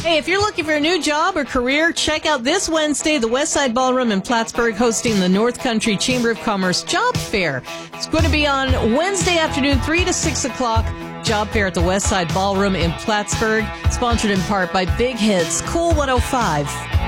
Hey, if you're looking for a new job or career, check out this Wednesday, the Westside Ballroom in Plattsburgh hosting the North Country Chamber of Commerce Job Fair. It's going to be on Wednesday afternoon, 3 to 6 o'clock. Job Fair at the Westside Ballroom in Plattsburgh, sponsored in part by Big Hits, Cool 105.